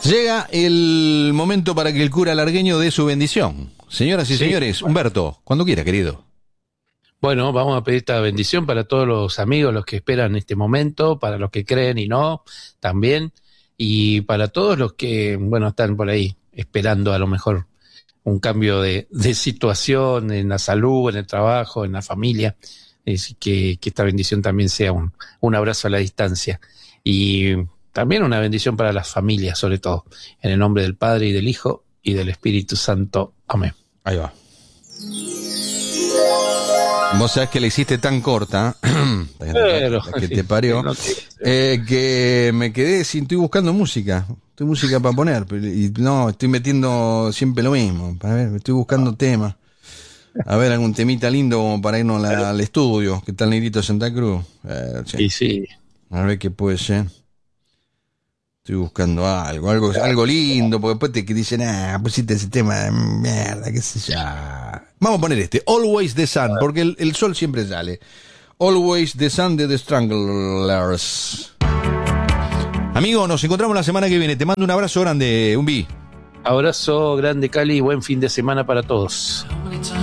Llega el momento para que el cura largueño dé su bendición. Señoras y señores, Humberto, cuando quiera, querido. Bueno, vamos a pedir esta bendición para todos los amigos, los que esperan este momento, para los que creen y no, también, y para todos los que, bueno, están por ahí esperando a lo mejor un cambio de situación en la salud, en el trabajo, en la familia, es que esta bendición también sea un abrazo a la distancia. Y también una bendición para las familias, sobre todo, en el nombre del Padre y del Hijo y del Espíritu Santo. Amén. Ahí va. Vos sabés que la hiciste tan corta, que te parió, que me quedé estoy buscando música. Estoy música para poner, y no, estoy metiendo siempre lo mismo. A ver, estoy buscando temas. A ver, algún temita lindo como para irnos al estudio. ¿Qué tal, Negrito Santa Cruz? Sí. A ver qué puede ser. Estoy buscando algo lindo, porque después te dicen, pusiste ese tema de mierda, qué sé yo. Vamos a poner Always the Sun, porque el sol siempre sale. Always the Sun de The Stranglers. Amigo, nos encontramos la semana que viene. Te mando un abrazo grande, Umbi. Abrazo grande, Cali, y buen fin de semana para todos.